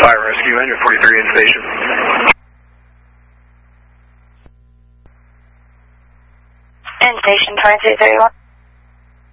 Fire rescue, engine 43 in station. In station 2231.